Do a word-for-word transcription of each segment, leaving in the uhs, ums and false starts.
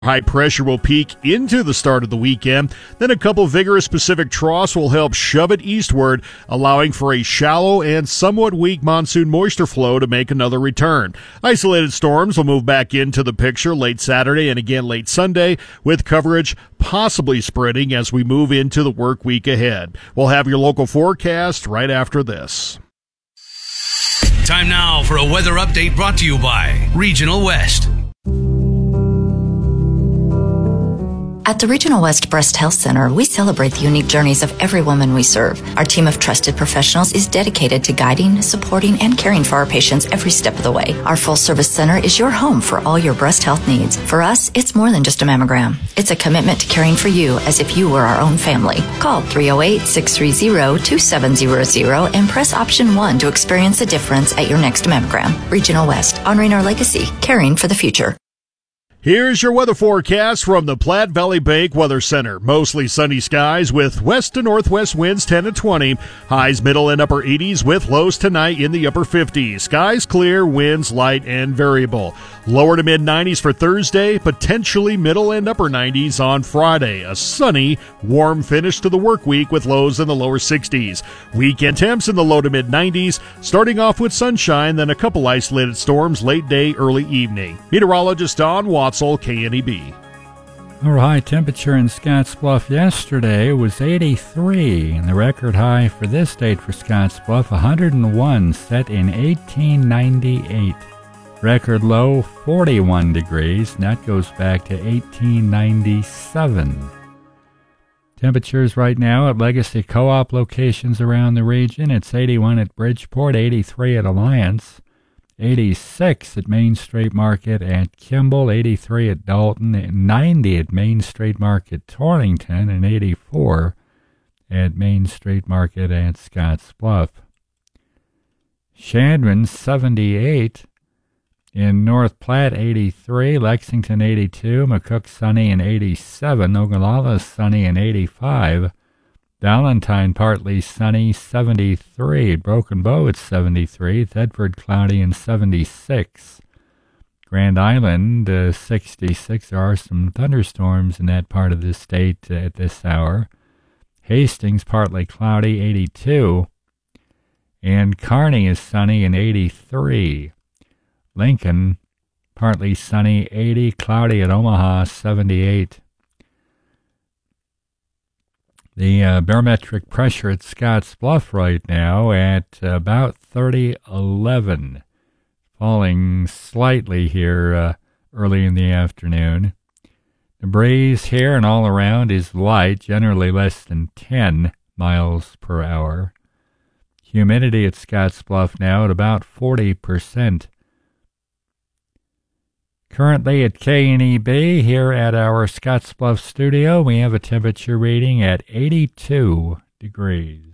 High pressure will peak into the start of the weekend. Then a couple vigorous Pacific troughs will help shove it eastward, allowing for a shallow and somewhat weak monsoon moisture flow to make another return. Isolated storms will move back into the picture late Saturday and again late Sunday, with coverage possibly spreading as we move into the work week ahead. We'll have your local forecast right after this. Time now for a weather update brought to you by Regional West. At the Regional West Breast Health Center, we celebrate the unique journeys of every woman we serve. Our team of trusted professionals is dedicated to guiding, supporting, and caring for our patients every step of the way. Our full-service center is your home for all your breast health needs. For us, it's more than just a mammogram. It's a commitment to caring for you as if you were our own family. Call three oh eight, six three zero, two seven zero zero and press option one to experience a difference at your next mammogram. Regional West, honoring our legacy, caring for the future. Here's your weather forecast from the Platte Valley Bank Weather Center. Mostly sunny skies with west to northwest winds ten to twenty. Highs middle and upper eighties with lows tonight in the upper fifties. Skies clear, winds light and variable. Lower to mid nineties for Thursday, potentially middle and upper nineties on Friday. A sunny, warm finish to the work week with lows in the lower sixties. Weekend temps in the low to mid nineties, starting off with sunshine, then a couple isolated storms late day, early evening. Meteorologist Don Watson, K N E B. Our high temperature in Scottsbluff yesterday was eighty-three, and the record high for this date for Scottsbluff, one hundred one, set in eighteen ninety-eight. Record low, forty-one degrees, and that goes back to eighteen ninety-seven. Temperatures right now at Legacy Co-op locations around the region. It's eighty-one at Bridgeport, eighty-three at Alliance, eighty-six at Main Street Market at Kimball, eighty-three at Dalton, ninety at Main Street Market Torrington, and eighty-four at Main Street Market at Scottsbluff. Shandron, seventy-eight. In North Platte, eighty-three. Lexington, eighty-two. McCook, sunny and eighty-seven. Ogallala, sunny and eighty-five. Valentine, partly sunny, seventy-three. Broken Bow at seventy-three. Thetford, cloudy and seventy-six. Grand Island, uh, sixty-six. There are some thunderstorms in that part of the state uh, at this hour. Hastings, partly cloudy, eighty-two. And Kearney is sunny and eighty-three. Lincoln, partly sunny, eighty. Cloudy at Omaha, seventy-eight. The uh, barometric pressure at Scottsbluff right now at about thirty eleven, falling slightly here uh, early in the afternoon. The breeze here and all around is light, generally less than ten miles per hour. Humidity at Scottsbluff now at about forty percent. Currently at K N E B, here at our Scottsbluff studio, we have a temperature reading at eighty-two degrees.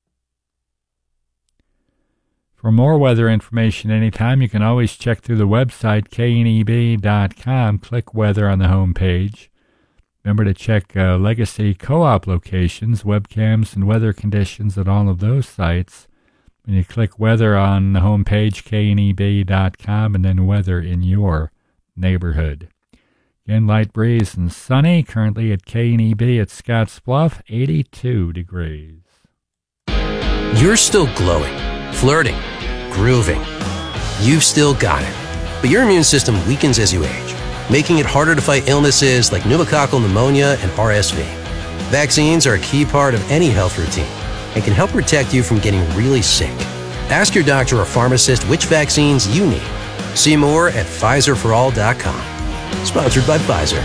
For more weather information anytime, you can always check through the website, K N E B dot com. Click Weather on the home page. Remember to check uh, Legacy Co-op locations, webcams, and weather conditions at all of those sites. When you click Weather on the home page, K N E B dot com, and then Weather in your neighborhood. Again, light breeze and sunny. Currently at K N E B at Scottsbluff, eighty-two degrees. You're still glowing, flirting, grooving. You've still got it. But your immune system weakens as you age, making it harder to fight illnesses like pneumococcal pneumonia and R S V. Vaccines are a key part of any health routine and can help protect you from getting really sick. Ask your doctor or pharmacist which vaccines you need. See more at Pfizer for all dot com. Sponsored by Pfizer.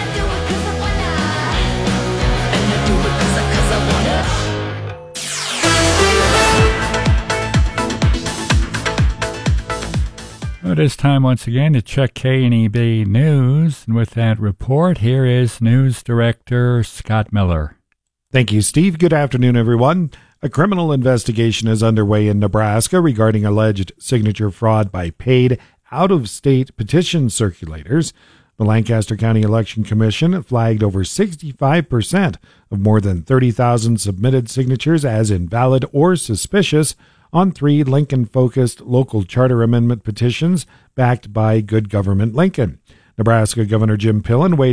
It is time once again to check K N E B News. And with that report, here is News Director Scott Miller. Thank you, Steve. Good afternoon, everyone. A criminal investigation is underway in Nebraska regarding alleged signature fraud by paid out-of-state petition circulators. The Lancaster County Election Commission flagged over sixty-five percent of more than thirty thousand submitted signatures as invalid or suspicious on three Lincoln-focused local charter amendment petitions backed by Good Government Lincoln. Nebraska Governor Jim Pillen weighed